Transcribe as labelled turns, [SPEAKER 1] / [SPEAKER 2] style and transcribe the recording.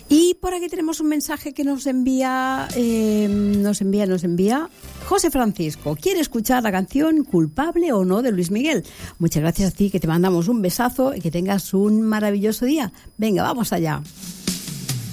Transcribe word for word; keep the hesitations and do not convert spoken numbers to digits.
[SPEAKER 1] Y por aquí tenemos un mensaje que nos envía, eh, nos envía, nos envía José Francisco. Quiere escuchar la canción Culpable o no de Luis Miguel. Muchas gracias a ti, que te mandamos un besazo y que tengas un maravilloso día. Venga, vamos allá.